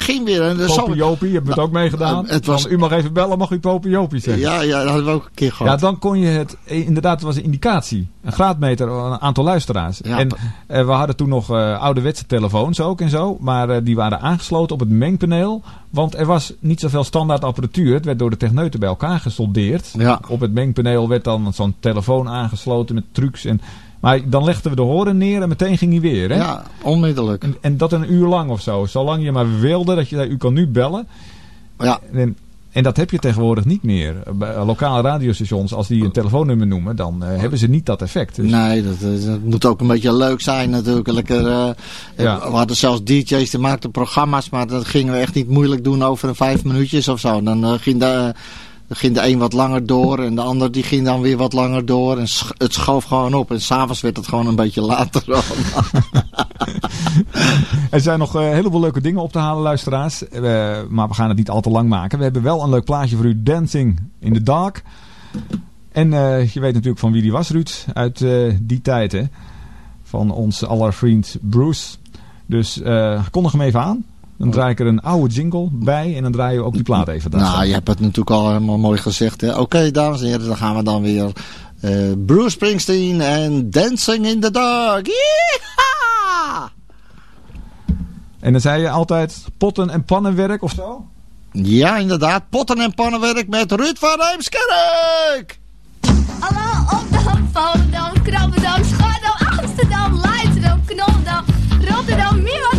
ging weer. En Popiopie, heb je het ook meegedaan? U mag even bellen, mag u Popiopie zeggen? Ja, dat hadden we ook een keer gehad. Ja, dan kon je het... Inderdaad, het was een indicatie. Een graadmeter, een aantal luisteraars. Ja, en we hadden toen nog ouderwetse telefoons ook en zo. Maar die waren aangesloten op het mengpaneel. Want er was niet zoveel standaard apparatuur. Het werd door de techneuten bij elkaar gesoldeerd. Ja. Op het mengpaneel werd dan zo'n telefoon aangesloten met trucs. Maar dan legden we de horen neer en meteen ging hij weer. Hè? Ja, onmiddellijk. En dat een uur lang of zo. Zolang je maar wilde, dat je u kan nu bellen. Ja. En dat heb je tegenwoordig niet meer. Bij lokale radiostations, als die een telefoonnummer noemen, dan hebben ze niet dat effect. Dus... Nee, dat moet ook een beetje leuk zijn natuurlijk. Lekker, we hadden zelfs DJ's die maakten programma's, maar dat gingen we echt niet moeilijk doen over 5 minuutjes of zo. Dan ging de een wat langer door en de ander die ging dan weer wat langer door. En het schoof gewoon op. En s'avonds werd het gewoon een beetje later. Er zijn nog een heleboel leuke dingen op te halen, luisteraars. Maar we gaan het niet al te lang maken. We hebben wel een leuk plaatje voor u. Dancing in the Dark. En je weet natuurlijk van wie die was, Ruud. Uit die tijd, hè. Van ons aller vriend Bruce. Dus kondig hem even aan. Dan draai ik er een oude jingle bij en dan draaien we ook die plaat even. Nou, je hebt het natuurlijk al helemaal mooi gezegd. Oké, dames en heren, dan gaan we dan weer Bruce Springsteen en Dancing in the Dark. Yeehaw! En dan zei je altijd potten- en pannenwerk of zo? Ja, inderdaad. Potten- en pannenwerk met Ruud van Heemskerk. Allemaal Opdam, Volendam, Krabbendam, Schardam, Amsterdam, Leidschendam, Knoldam, Rotterdam, Milan.